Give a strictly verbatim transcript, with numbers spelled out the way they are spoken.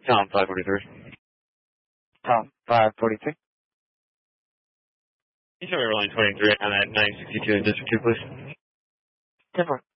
Tom, five forty-three. Tom, five forty-three. You show me rolling twenty-three on that nine sixty-two in District two, please. ten four.